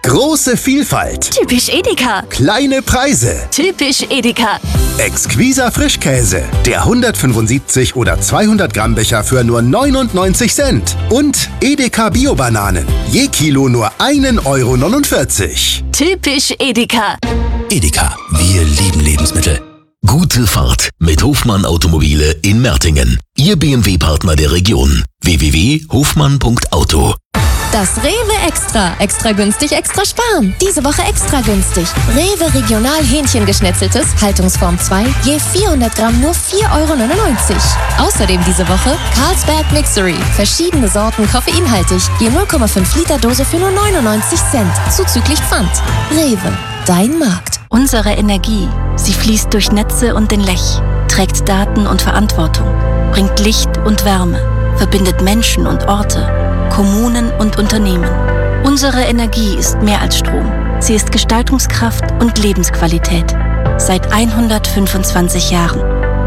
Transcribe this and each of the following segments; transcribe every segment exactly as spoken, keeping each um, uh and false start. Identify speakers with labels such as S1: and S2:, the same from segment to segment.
S1: Große Vielfalt.
S2: Typisch Edeka.
S1: Kleine Preise.
S2: Typisch Edeka.
S1: Exquiser Frischkäse. Der hundertfünfundsiebzig oder zweihundert Gramm Becher für nur neunundneunzig Cent. Und Edeka Bio-Bananen. Je Kilo nur ein Euro neunundvierzig.
S2: Typisch Edeka.
S3: Edeka, wir lieben Lebensmittel. Gute Fahrt mit Hofmann Automobile in Mertingen. Ihr B M W-Partner der Region. w w w punkt hofmann punkt auto.
S4: Das Rewe Extra. Extra günstig, extra sparen. Diese Woche extra günstig. Rewe Regional Hähnchengeschnetzeltes, Haltungsform zwei, je vierhundert Gramm nur vier Euro neunundneunzig. Außerdem diese Woche Carlsberg Mixery. Verschiedene Sorten koffeinhaltig. Je null Komma fünf Liter Dose für nur neunundneunzig Cent. Zuzüglich Pfand. Rewe. Dein Markt.
S2: Unsere Energie. Sie fließt durch Netze und den Lech. Trägt Daten und Verantwortung. Bringt Licht und Wärme. Verbindet Menschen und Orte. Kommunen und Unternehmen. Unsere Energie ist mehr als Strom. Sie ist Gestaltungskraft und Lebensqualität. Seit hundertfünfundzwanzig Jahren.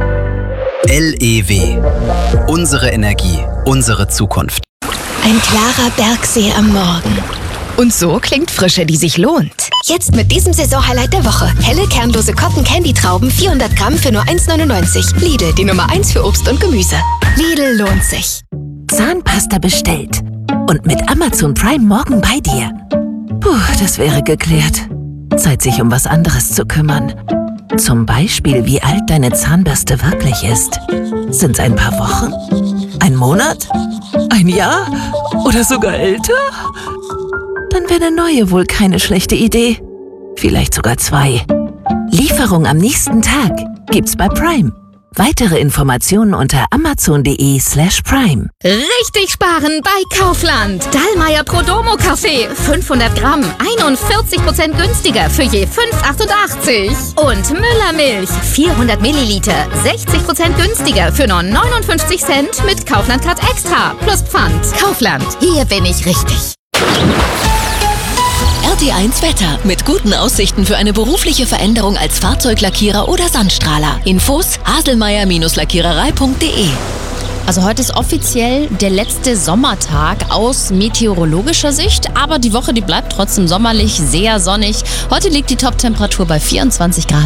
S5: L E W. Unsere Energie, unsere Zukunft.
S6: Ein klarer Bergsee am Morgen. Und so klingt Frische, die sich lohnt.
S7: Jetzt mit diesem Saisonhighlight der Woche. Helle, kernlose Cotton Candy Trauben, vierhundert Gramm für nur eins neunundneunzig. Lidl, die Nummer eins für Obst und Gemüse. Lidl lohnt sich.
S8: Zahnpasta bestellt. Und mit Amazon Prime morgen bei dir. Puh, das wäre geklärt. Zeit, sich um was anderes zu kümmern. Zum Beispiel, wie alt deine Zahnbürste wirklich ist. Sind's ein paar Wochen? Ein Monat? Ein Jahr? Oder sogar älter? Dann wäre eine neue wohl keine schlechte Idee. Vielleicht sogar zwei. Lieferung am nächsten Tag gibt's bei Prime. Weitere Informationen unter amazon.de slash prime.
S6: Richtig sparen bei Kaufland. Dallmayr Prodomo Kaffee. fünfhundert Gramm. einundvierzig Prozent günstiger für je fünf achtundachtzig. Und Müller Milch. vierhundert Milliliter. sechzig Prozent günstiger für nur neunundfünfzig Cent mit Kaufland Card Extra. Plus Pfand. Kaufland. Hier bin ich richtig.
S9: R T eins Wetter mit guten Aussichten für eine berufliche Veränderung als Fahrzeuglackierer oder Sandstrahler. Infos haselmeier Lackiererei punkt de.
S10: Also heute ist offiziell der letzte Sommertag aus meteorologischer Sicht, aber die Woche, die bleibt trotzdem sommerlich, sehr sonnig. Heute liegt die Toptemperatur bei vierundzwanzig Grad.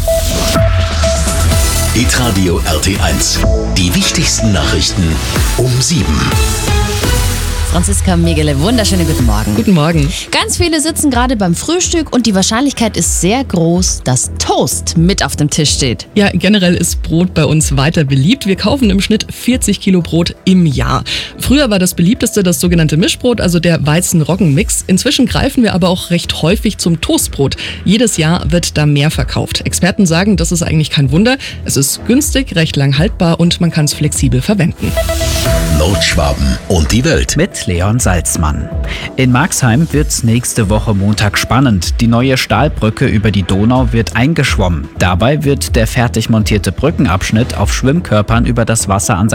S3: Hitradio R T eins. Die wichtigsten Nachrichten um sieben.
S10: Franziska Megele, wunderschönen guten Morgen.
S11: Guten Morgen.
S10: Ganz viele sitzen gerade beim Frühstück und die Wahrscheinlichkeit ist sehr groß, dass Toast mit auf dem Tisch steht.
S11: Ja, generell ist Brot bei uns weiter beliebt. Wir kaufen im Schnitt vierzig Kilo Brot im Jahr. Früher war das beliebteste das sogenannte Mischbrot, also der Weizen-Roggen-Mix. Inzwischen greifen wir aber auch recht häufig zum Toastbrot. Jedes Jahr wird da mehr verkauft. Experten sagen, das ist eigentlich kein Wunder. Es ist günstig, recht lang haltbar und man kann es flexibel verwenden.
S3: Nordschwaben und die Welt.
S5: Mit Leon Salzmann. In Marxheim wird's nächste Woche Montag spannend. Die neue Stahlbrücke über die Donau wird eingeschwommen. Dabei wird der fertig montierte Brückenabschnitt auf Schwimmkörpern über das Wasser an